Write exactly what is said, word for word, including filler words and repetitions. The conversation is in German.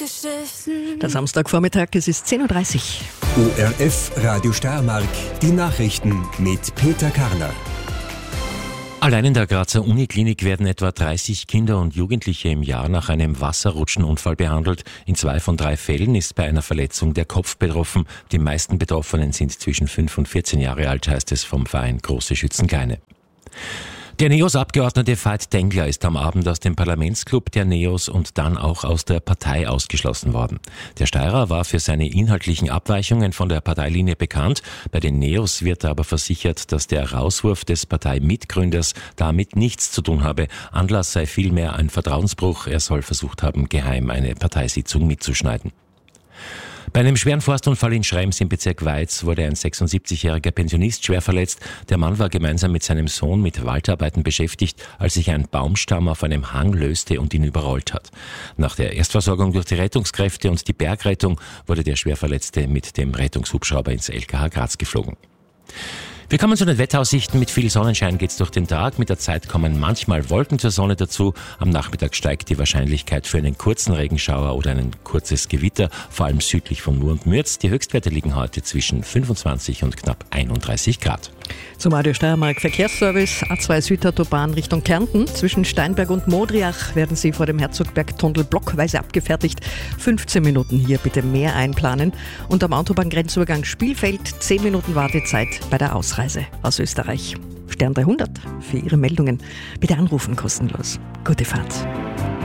Der Samstagvormittag, es ist zehn Uhr dreißig. O R F Radio Steiermark, die Nachrichten mit Peter Karner. Allein in der Grazer Uniklinik werden etwa dreißig Kinder und Jugendliche im Jahr nach einem Wasserrutschenunfall behandelt. In zwei von drei Fällen ist bei einer Verletzung der Kopf betroffen. Die meisten Betroffenen sind zwischen fünf und vierzehn Jahre alt, heißt es vom Verein Große Schützen Kleine. Der NEOS-Abgeordnete Veit Dengler ist am Abend aus dem Parlamentsclub der NEOS und dann auch aus der Partei ausgeschlossen worden. Der Steirer war für seine inhaltlichen Abweichungen von der Parteilinie bekannt. Bei den NEOS wird aber versichert, dass der Rauswurf des Parteimitgründers damit nichts zu tun habe. Anlass sei vielmehr ein Vertrauensbruch. Er soll versucht haben, geheim eine Parteisitzung mitzuschneiden. Bei einem schweren Forstunfall in Schrems im Bezirk Weiz wurde ein sechsundsiebzigjähriger Pensionist schwer verletzt. Der Mann war gemeinsam mit seinem Sohn mit Waldarbeiten beschäftigt, als sich ein Baumstamm auf einem Hang löste und ihn überrollt hat. Nach der Erstversorgung durch die Rettungskräfte und die Bergrettung wurde der Schwerverletzte mit dem Rettungshubschrauber ins L K H Graz geflogen. Wir kommen zu den Wetteraussichten. Mit viel Sonnenschein geht's durch den Tag. Mit der Zeit kommen manchmal Wolken zur Sonne dazu. Am Nachmittag steigt die Wahrscheinlichkeit für einen kurzen Regenschauer oder ein kurzes Gewitter, vor allem südlich von Mur und Mürz. Die Höchstwerte liegen heute zwischen fünfundzwanzig und knapp einunddreißig Grad. Zum Radio Steiermark Verkehrsservice A zwei Südautobahn Richtung Kärnten. Zwischen Steinberg und Modriach werden Sie vor dem Herzogberg-Tunnel blockweise abgefertigt. fünfzehn Minuten hier bitte mehr einplanen. Und am Autobahngrenzübergang Spielfeld zehn Minuten Wartezeit bei der Ausreise aus Österreich. Stern dreihundert für Ihre Meldungen. Bitte anrufen kostenlos. Gute Fahrt.